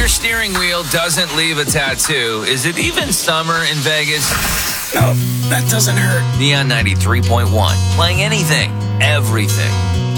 your steering wheel doesn't leave a tattoo, is it even summer in Vegas? No, that doesn't hurt. Neon 93.1, playing anything, everything.